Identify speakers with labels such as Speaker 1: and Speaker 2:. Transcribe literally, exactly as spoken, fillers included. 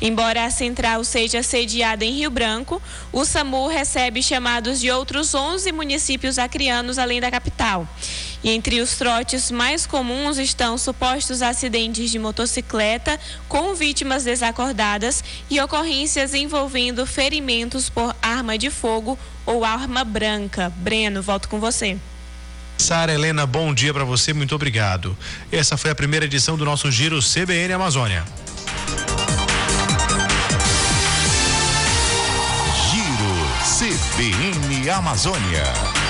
Speaker 1: Embora a central seja sediada em Rio Branco, o SAMU recebe chamados de outros onze municípios acreanos além da capital. E entre os trotes mais comuns estão supostos acidentes de motocicleta com vítimas desacordadas e ocorrências envolvendo ferimentos por arma de fogo ou arma branca. Breno, volto com você.
Speaker 2: Sara Helena, bom dia para você, muito obrigado. Essa foi a primeira edição do nosso Giro C B N Amazônia.
Speaker 3: Giro C B N Amazônia.